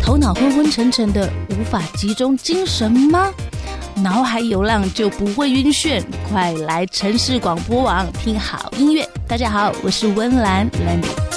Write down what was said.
头脑昏昏沉沉的，无法集中精神吗？脑海有浪就不会晕眩，快来城市广播网听好音乐。大家好，我是温岚 Landy。